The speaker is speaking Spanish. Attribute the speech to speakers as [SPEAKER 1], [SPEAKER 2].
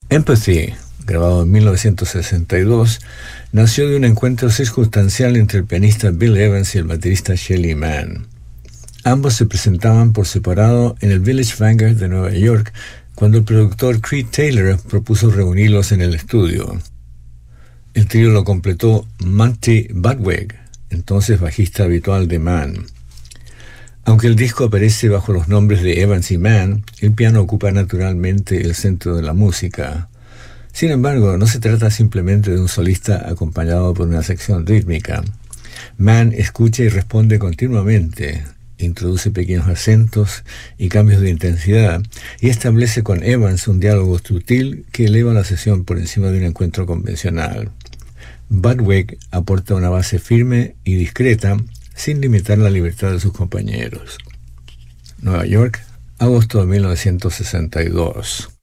[SPEAKER 1] Empathy, grabado en 1962, nació de un encuentro circunstancial entre el pianista Bill Evans y el baterista Shelly Manne. Ambos se presentaban por separado en el Village Vanguard de Nueva York cuando el productor Creed Taylor propuso reunirlos en el estudio. El trío lo completó Monty Budwig, entonces bajista habitual de Manne. Aunque el disco aparece bajo los nombres de Evans y Manne, el piano ocupa naturalmente el centro de la música. Sin embargo, no se trata simplemente de un solista acompañado por una sección rítmica. Manne escucha y responde continuamente, introduce pequeños acentos y cambios de intensidad, y establece con Evans un diálogo sutil que eleva la sesión por encima de un encuentro convencional. Budwig aporta una base firme y discreta, sin limitar la libertad de sus compañeros. Nueva York, agosto de 1962.